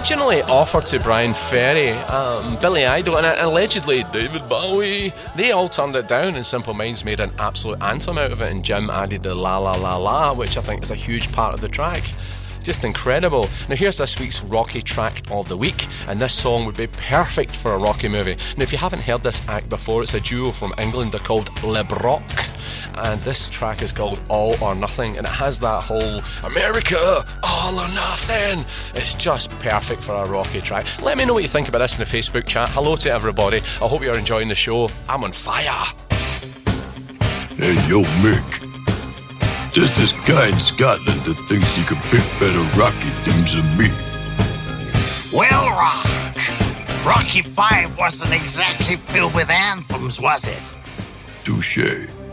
originally offered to Brian Ferry, Billy Idol, and allegedly David Bowie. They all turned it down, and Simple Minds made an absolute anthem out of it, and Jim added the la la la la, which I think is a huge part of the track. Just incredible. Now here's this week's Rocky track of the week, and this song would be perfect for a Rocky movie. Now if you haven't heard this act before, it's a duo from England. They're called Le Broc, and this track is called All or Nothing, and it has that whole America, all or nothing. It's just perfect for a Rocky track. Let me know what you think about this in the Facebook chat. Hello to everybody. I hope you're enjoying the show. I'm on fire. Hey, yo, Mick. There's this guy in Scotland that thinks he could pick better Rocky themes than me. Well, Rocky 5 wasn't exactly filled with anthems, was it? Touché.